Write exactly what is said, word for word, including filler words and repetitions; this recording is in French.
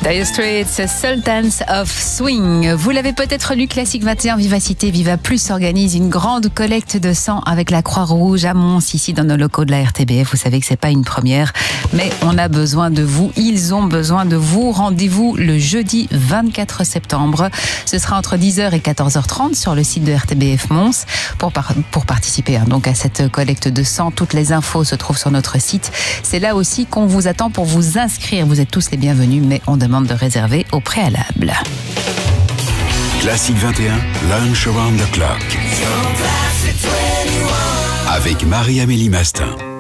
Dire Straits, Sultans of Swing. Vous l'avez peut-être lu, Classique vingt et un, Vivacité Viva Plus organise une grande collecte de sang avec la Croix-Rouge à Mons, ici dans nos locaux de la R T B F. Vous savez que c'est pas une première, mais on a besoin de vous. Ils ont besoin de vous. Rendez-vous le jeudi vingt-quatre septembre. Ce sera entre dix heures et quatorze heures trente sur le site de R T B F Mons pour, par, pour participer hein, donc à cette collecte de sang. Toutes les infos se trouvent sur notre site. C'est là aussi qu'on vous attend pour vous inscrire. Vous êtes tous les bienvenus, mais on demande de réserver au préalable. Classique vingt et un, Lunch Around the Clock. Avec Marie-Amélie Mastin.